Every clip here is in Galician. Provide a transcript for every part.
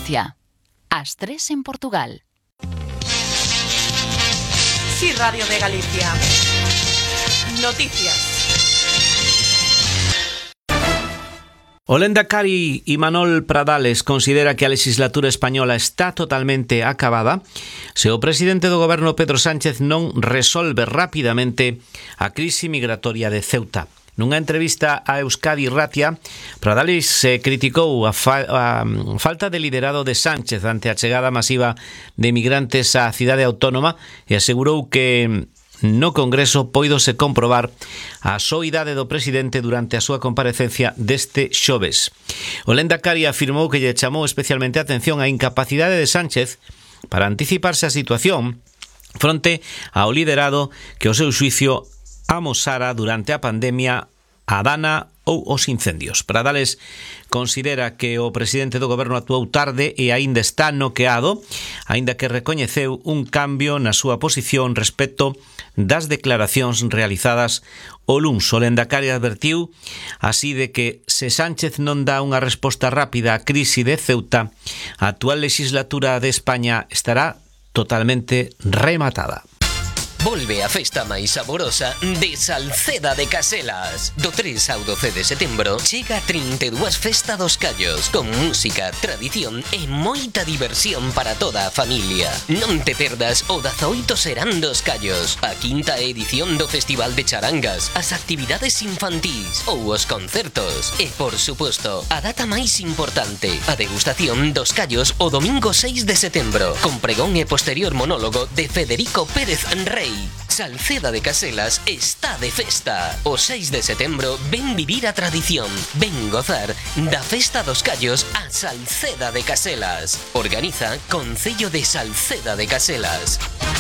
Galicia. As 3 en Portugal. Sí, Radio de Galicia. Noticias. O Lehendakari Imanol Pradales considera que a legislatura española está totalmente acabada se o presidente do goberno Pedro Sánchez non resolve rapidamente a crise migratoria de Ceuta. Nunha entrevista a Euskadi Ratia, Pradales criticou a falta de liderado de Sánchez ante a chegada masiva de migrantes á cidade autónoma e asegurou que no Congreso poidose comprobar a soidade do presidente durante a súa comparecencia deste xoves. O Lehendakari afirmou que lle chamou especialmente a atención a incapacidade de Sánchez para anticiparse a situación fronte ao liderado que o seu xuicio amosara durante a pandemia, a dana ou os incendios. Pradales considera que o presidente do goberno actuou tarde e aínda está noqueado, aínda que recoñeceu un cambio na súa posición respecto das declaracións realizadas o luns. O Lehendakari advertiu así de que se Sánchez non dá unha resposta rápida á crise de Ceuta, a actual legislatura de España estará totalmente rematada. Volve a festa máis saborosa de Salceda de Caselas. Do 3 ao 12 de setembro chega 32 Festa dos Callos, con música, tradición e moita diversión para toda a familia. Non te perdas o 18 Serán dos Callos, a quinta edición do Festival de Charangas, as actividades infantís ou os concertos. E, por suposto, a data máis importante, a degustación dos callos o domingo 6 de setembro, con pregón e posterior monólogo de Federico Pérez Rey. Salceda de Caselas está de festa. O 6 de setembro ven vivir a tradición, ven gozar da Festa dos Callos a Salceda de Caselas. Organiza Concello de Salceda de Caselas.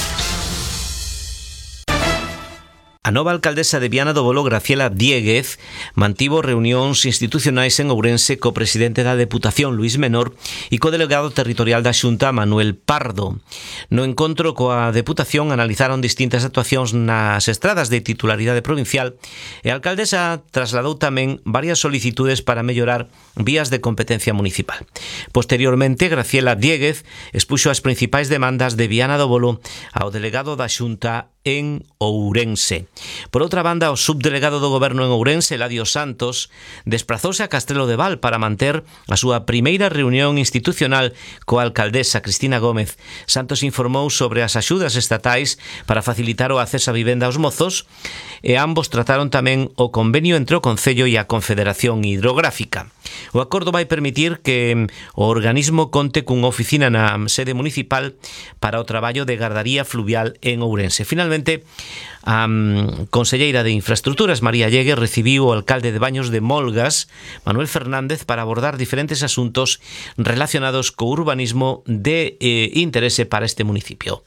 A nova alcaldesa de Viana do Bolo, Graciela Diéguez, mantivo reunións institucionais en Ourense co presidente da Deputación, Luís Menor, e co delegado territorial da Xunta, Manuel Pardo. No encontro coa Deputación analizaron distintas actuacións nas estradas de titularidade provincial e a alcaldesa trasladou tamén varias solicitudes para mellorar vías de competencia municipal. Posteriormente, Graciela Diéguez expuxo as principais demandas de Viana do Bolo ao delegado da Xunta en Ourense. Por outra banda, o subdelegado do goberno en Ourense, Eladio Santos, desprazouse a Castrelo de Val para manter a súa primeira reunión institucional coa alcaldesa Cristina Gómez. Santos informou sobre as axudas estatais para facilitar o acceso a vivenda aos mozos e ambos trataron tamén o convenio entre o Concello e a Confederación Hidrográfica. O acordo vai permitir que o organismo conte cunha oficina na sede municipal para o traballo de gardaría fluvial en Ourense. Finalmente, a conselleira de Infraestructuras, María Llegue, recibiu o alcalde de Baños de Molgas, Manuel Fernández, para abordar diferentes asuntos relacionados co urbanismo de interese para este municipio.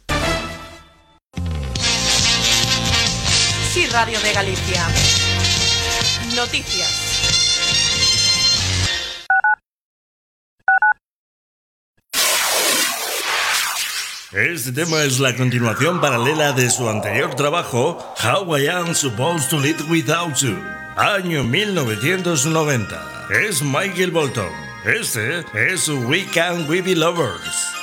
Sí, Radio de Galicia. Noticias. Este tema es la continuación paralela de su anterior trabajo, How I Am Supposed to Live Without You, año 1990. Es Michael Bolton. Este es We Can We Be Lovers.